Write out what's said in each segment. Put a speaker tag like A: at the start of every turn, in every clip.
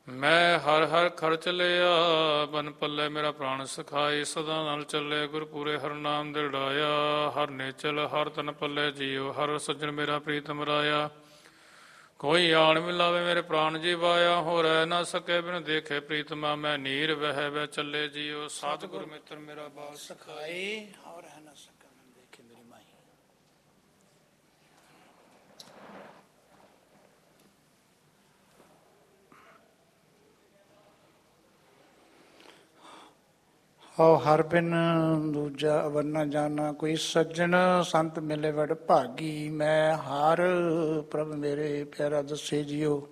A: ਮੈਂ ਹਰ ਹਰ ਖਰਚ ਲਿਆ ਬਨ ਪੱਲੇ ਮੇਰਾ ਪ੍ਰਾਣ ਸਖਾਈ ਸਦਾ ਨਾਲ ਚੱਲੇ ਗੁਰਪੂਰੇ ਹਰ ਨਾਮ ਦੇ ਢਾਇਆ ਹਰ ਨੇਚਲ ਹਰ ਤਨ ਪੱਲੇ ਜੀਉ ਹਰ ਸੱਜਣ ਮੇਰਾ ਪ੍ਰੀਤਮ ਰਾਇਆ ਕੋਈ ਆਣ ਮਿਲਾਵੇ ਮੇਰੇ ਪ੍ਰਾਣ ਜੀਵਾਇਆ ਹੋ ਰਹਿ ਨਾ ਸਕੇ ਬਿਨ ਦੇਖੇ ਪ੍ਰੀਤਮਾ ਮੈਂ ਨੀਰ ਵਹਿ ਚੱਲੇ ਜੀਉ ਸਤਿਗੁਰ ਮਿੱਤਰ ਮੇਰਾ ਬਾਲ
B: ਸਖਾਏ ਔਰ ਹੈ ਨਾ ਸਕਾ ਮਨ ਦੇਖੇ ਮੇਰੀ ਮਾਈ। ਹਉ ਹਰ ਬਿਨ ਦੂਜਾ ਅਵਰ ਨਾ ਜਾਣਾ ਕੋਈ ਸੱਜਣ ਸੰਤ ਮਿਲੇ ਵਡ ਭਾਗੀ ਮੈਂ ਹਰ ਪ੍ਰਭ ਮੇਰੇ ਪਿਆਰਾ ਦੱਸੇ ਜੀਓ।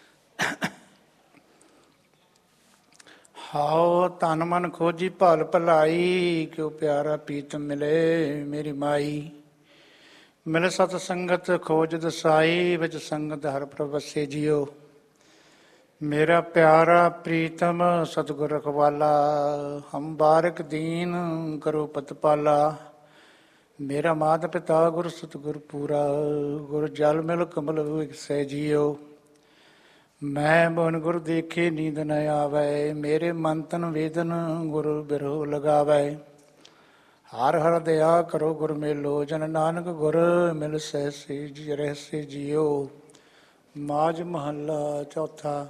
B: ਹਾਉ ਤਨ ਮਨ ਖੋਜੀ ਭਲ ਭਲਾਈ ਕਿਉ ਪਿਆਰਾ ਪ੍ਰੀਤਮ ਮਿਲੇ ਮੇਰੀ ਮਾਈ। ਮਿਲ ਸਤ ਸੰਗਤ ਖੋਜ ਦਸਾਈ ਵਿੱਚ ਸੰਗਤ ਹਰ ਪ੍ਰਭ ਵਸੇ ਜੀਓ। ਮੇਰਾ ਪਿਆਰਾ ਪ੍ਰੀਤਮ ਸਤਿਗੁਰ ਰਖਵਾਲਾ ਹਮ ਬਾਰਕ ਦੀਨ ਕਰੋ ਪਤਪਾਲਾ। ਮੇਰਾ ਮਾਤ ਪਿਤਾ ਗੁਰ ਸਤਿਗੁਰ ਪੂਰਾ ਗੁਰ ਜਲ ਮਿਲ ਕਮਲ ਵਿਗਸੈ ਜੀਓ। ਮੈਂ ਬਨ ਗੁਰ ਦੇਖੇ ਨੀਂਦ ਨ ਆਵੈ ਮੇਰੇ ਮਨ ਤਨ ਵੇਦਨ ਗੁਰ ਬਿਰਹੋ ਲਗਾਵੈ। ਹਰ ਹਰ ਦਇਆ ਕਰੋ ਗੁਰ ਮੇਲੋ ਜਨ ਨਾਨਕ ਗੁਰ ਮਿਲ ਸਹਿ ਰਹਿਸੈ ਜੀਓ। ਮਾਝ ਮਹੱਲਾ ਚੌਥਾ।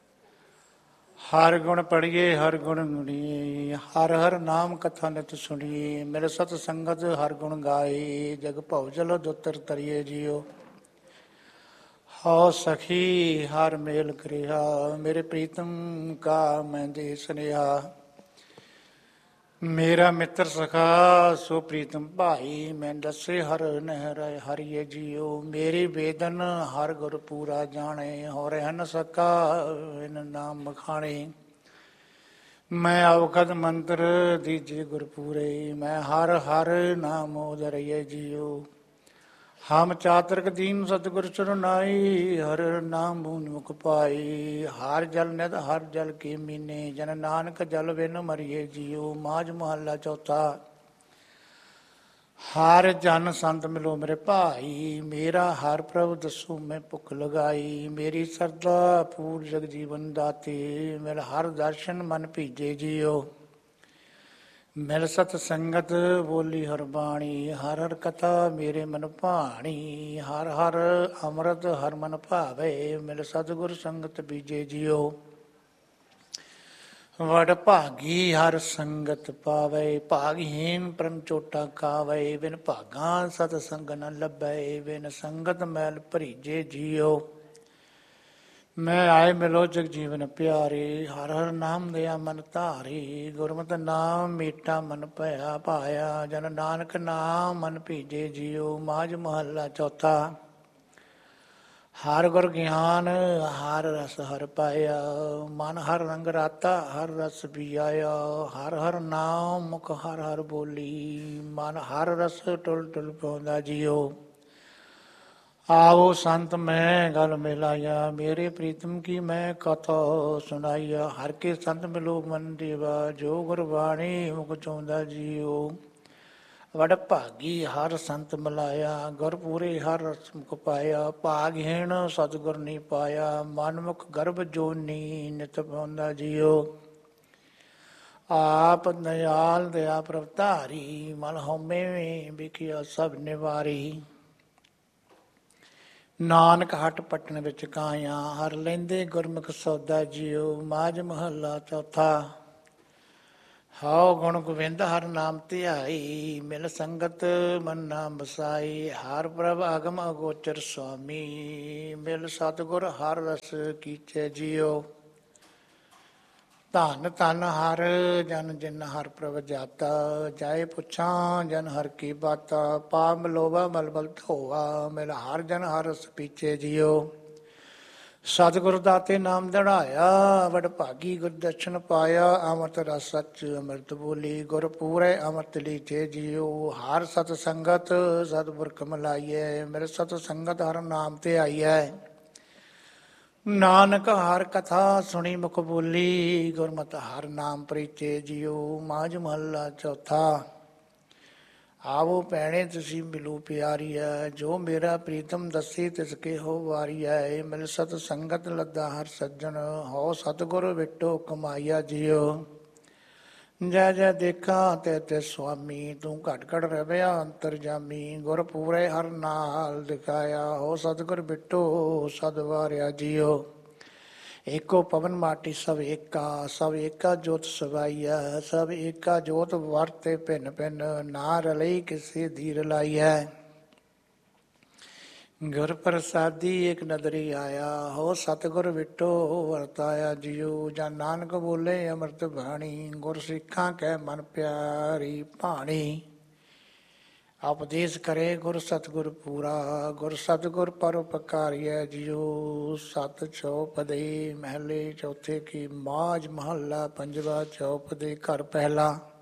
B: ਹਰ ਗੁਣ ਪੜੀਏ ਹਰ ਗੁਣ ਗੁਣੀਏ ਹਰ ਹਰ ਨਾਮ ਕਥਾ ਨਿਤ ਸੁਣੀਏ। ਮੇਰੇ ਸਤ ਸੰਗਤ ਹਰ ਗੁਣ ਗਾਏ ਜਗ ਭਉ ਜਲ ਦੁਤਰ ਤਰੀਏ ਜੀਓ। ਹਉ ਸਖੀ ਹਰ ਮੇਲ ਕਰਿਆ ਮੇਰੇ ਪ੍ਰੀਤਮ ਕਾ ਮੈਂ ਦੇ ਸੁਨੇਹਾ। ਮੇਰਾ ਮਿੱਤਰ ਸਖਾ ਸੋ ਪ੍ਰੀਤਮ ਭਾਈ ਮੈਂ ਦੱਸੇ ਹਰ ਨਹਿਰ ਹਰੀਏ ਜੀਓ। ਮੇਰੀ ਵੇਦਨ ਹਰ ਗੁਰ ਪੂਰਾ ਜਾਣੇ ਹੋ ਰਹਿ ਨ ਸਕਾ ਇਨ ਨਾਮ ਮਖਾਣੇ। ਮੈਂ ਅਵਖਦ ਮੰਤਰ ਦੀਜੇ ਗੁਰ ਪੂਰੇ ਮੈਂ ਹਰ ਹਰ ਨਾਮ ਉਦਰਿਏ ਜੀਓ। ਹਮ ਚਾਤਰਕ ਦੀਨ ਸਤਿਗੁਰ ਸਰਨਾਈ ਹਰ ਨਾਮ ਬੂਨ ਮੁਖ ਪਾਈ। ਹਰ ਜਲ ਨਿਤ ਹਰ ਜਲ ਕੀ ਮੀਨੇ ਜਨ ਨਾਨਕ ਜਲ ਬਿਨ ਮਰੀਏ ਜੀਓ। ਮਾਝ ਮਹੱਲਾ ਚੌਥਾ। ਹਰ ਜਨ ਸੰਤ ਮਿਲੋ ਮੇਰੇ ਭਾਈ ਮੇਰਾ ਹਰ ਪ੍ਰਭ ਦਸੂ ਮੈਂ ਭੁੱਖ ਲਗਾਈ। ਮੇਰੀ ਸਰਦਾ ਪੂਰ ਜਗ ਜੀਵਨ ਦਾਤੇ ਮਿਲ ਹਰ ਦਰਸ਼ਨ ਮਨ ਭੀਜੇ ਜੀਓ। ਮਿਲ ਸਤ ਸੰਗਤ ਬੋਲੀ ਹਰ ਬਾਣੀ ਹਰ ਹਰ ਕਥਾ ਮੇਰੇ ਮਨ ਭਾਣੀ। ਹਰ ਹਰ ਅੰਮ੍ਰਿਤ ਹਰ ਮਨ ਭਾਵੇ ਮਿਲ ਸਤਿਗੁਰ ਸੰਗਤ ਬੀਜੇ ਜੀਓ। ਵਡ ਭਾਗੀ ਹਰ ਸੰਗਤ ਪਾਵੇ ਭਾਗਹੀਨ ਪਰਮ ਚੋਟਾ ਕਾਵੇ। ਬਿਨ ਭਾਗਾ ਸਤ ਸੰਗ ਨ ਲੱਭੈ ਬਿਨ ਸੰਗਤ ਮੈਲ ਭਰੀਜੇ ਜੀਓ। ਮੈਂ ਆਏ ਮਿਲੋ ਜਗ ਜੀਵਨ ਪਿਆਰੇ ਹਰ ਹਰ ਨਾਮ ਦਿਆ ਮਨ ਧਾਰੇ। ਗੁਰਮਤਿ ਨਾਮ ਮੀਠਾ ਮਨ ਭਇਆ ਪਾਇਆ ਜਨ ਨਾਨਕ ਨਾਮ ਮਨ ਭੀਜੇ ਜੀਓ। ਮਾਝ ਮਹੱਲਾ ਚੌਥਾ। ਹਰ ਗੁਰ ਗਿਆਨ ਹਰ ਰਸ ਹਰ ਪਾਇਆ ਮਨ ਹਰ ਰੰਗ ਰਾਤਾ ਹਰ ਰਸ ਪੀਆਇਆ। ਹਰ ਹਰ ਨਾਮ ਮੁਖ ਹਰ ਹਰ ਬੋਲੀ ਮਨ ਹਰ ਰਸ ਟੁਲ ਟੁਲ ਪਾਉਂਦਾ ਜੀਓ। ਆਓ ਸੰਤ ਮੈਂ ਗਲ ਮਿਲਾਇਆ ਮੇਰੇ ਪ੍ਰੀਤਮ ਕੀ ਮੈਂ ਕਥਾ ਸੁਣਾਈਆ। ਹਰ ਕੇ ਸੰਤ ਮਿਲੋ ਮਨ ਦੇਵਾ ਜੋ ਗੁਰਬਾਣੀ ਮੁਖ ਚਾਹੁੰਦਾ ਜੀਓ। ਵਡ ਭਾਗੀ ਹਰ ਸੰਤ ਮਿਲਾਇਆ ਗੁਰ ਪੂਰੇ ਹਰ ਰਸ ਮੁਖ ਪਾਇਆ। ਭਾਗਹੀਣ ਸਤਿਗੁਰ ਨੀ ਪਾਇਆ ਮਨ ਮੁਖ ਗਰਭ ਜੋਨੀ ਨਿਤ ਪਾਉਂਦਾ ਜੀਓ। ਆਪ ਦਇਆਲ ਦਇਆ ਪ੍ਰਭ ਧਾਰੀ ਮਨ ਹਉਮੈ ਵਿਖਿਆ ਸਭ ਨਿਵਾਰੀ। ਨਾਨਕ ਹਟ ਪਟਨ ਵਿੱਚ ਕਾਇਆ ਹਰ ਲੈਂਦੇ ਗੁਰਮੁਖ ਸੌਦਾ ਜੀਓ। ਮਾਝ ਮਹੱਲਾ ਚੌਥਾ। ਹਉ ਗੁਣ ਗੋਬਿੰਦ ਹਰ ਨਾਮ ਧਿਆਈ ਮਿਲ ਸੰਗਤ ਮਨ ਨਾਮ ਵਸਾਈ। ਹਰ ਪ੍ਰਭ ਅਗਮ ਅਗੋਚਰ ਸੁਆਮੀ ਮਿਲ ਸਤਿਗੁਰ ਹਰ ਰਸ ਕੀਚੇ ਜੀਓ। ਧੰਨ ਧੰਨ ਹਰ ਜਨ ਜਿਨ ਹਰ ਪ੍ਰਭ ਜਾਤਾ ਜਾਏ ਪੁੱਛਾਂ ਜਨ ਹਰ ਕੀ ਬਾਤਾ। ਪਾਪ ਮਲੋਵਾ ਮਲਬਲ ਧੋਆ ਮਿਲ ਹਰ ਜਨ ਹਰ ਰਸ ਪੀਚੇ ਜੀਓ। ਸਤਿਗੁਰ ਦਾਤੇ ਨਾਮ ਦੜਾਇਆ ਵਡ ਭਾਗੀ ਗੁਰ ਦਰਸ਼ਨ ਪਾਇਆ। ਅੰਮ੍ਰਿਤ ਰਸ ਸੱਚ ਅੰਮ੍ਰਿਤ ਬੋਲੀ ਗੁਰ ਪੂਰੇ ਅੰਮ੍ਰਿਤ ਲੀਚੇ ਜੀਓ। ਹਰ ਸਤ ਸੰਗਤ ਸਤਿਪੁਰਖ ਮਿਲਾਈਐ ਮਿਲ ਸਤ ਸੰਗਤ ਹਰ ਨਾਮ ਤੇ ਆਈਐ। ਨਾਨਕ ਹਰ ਕਥਾ ਸੁਣੀ ਮੁਖ ਬੋਲੀ ਗੁਰਮਤਿ ਹਰ ਨਾਮ ਪ੍ਰੀਚੇ ਜੀਓ। ਮਾਝ ਮਹੱਲਾ ਚੌਥਾ। ਆਵੋ ਭੈਣੇ ਤੁਸੀਂ ਮਿਲੂ ਪਿਆਰੀਐ, ਜੋ ਮੇਰਾ ਪ੍ਰੀਤਮ ਦੱਸੀ ਤਿਸ ਕੇ ਹੋ ਵਾਰੀਐ। ਮਿਲ ਸਤ ਸੰਗਤ ਲੱਦਾ ਹਰ ਸੱਜਣ, ਹੋ ਸਤਿਗੁਰ ਵਿਟੋ ਕਮਾਈਆ ਜੀਓ। ਜੈ ਜੈ ਦੇਖਾਂ ਤੇ ਤੇ ਸੁਆਮੀ, ਤੂੰ ਘਟ ਘਟ ਰਵਿਆ ਅੰਤਰਜਾਮੀ। ਗੁਰ ਪੂਰੇ ਹਰ ਨਾਲ ਦਿਖਾਇਆ, ਹੋ ਸਤਿਗੁਰ ਬਿਟੋ ਸਦ ਵਾਰਿਆ ਜੀਓ। ਏਕੋ ਪਵਨ ਮਾਟੀ ਸਭ ਏਕਾ, ਸਭ ਏਕਾ ਜੋਤ ਸਵਾਈਆ। ਸਭ ਏਕਾ ਜੋਤ ਵਰਤੇ ਭਿੰਨ ਭਿੰਨ, ਨਾ ਰਲਈ ਕਿਸੇ ਦੀ ਰਲਾਈਐ। ਗੁਰ ਪ੍ਰਸਾਦੀ ਏਕ ਨਦਰੀ ਆਇਆ, ਹੋ ਸਤਿਗੁਰ ਵਿਟੋ ਵਰਤਾਇਆ ਜੀਓ। ਜਾਂ ਨਾਨਕ ਬੋਲੇ ਅੰਮ੍ਰਿਤ ਬਾਣੀ, ਗੁਰ ਸਿੱਖਾਂ ਕੈ ਮਨ ਪਿਆਰੀ ਭਾਣੀ। ਉਪਦੇਸ਼ ਕਰੇ ਗੁਰ ਸਤਿਗੁਰ ਪੂਰਾ, ਗੁਰ ਸਤਿਗੁਰ ਪਰਉਪਕਾਰੀਐ ਜੀਓ। ਸਤ ਚੌਪਦੇ ਮਹੱਲੇ ਚੌਥੇ ਕੀ, ਮਾਝ ਮਹੱਲਾ ਪੰਜਵਾ। ਚੌਪਦੇ ਘਰ ਪਹਿਲਾ।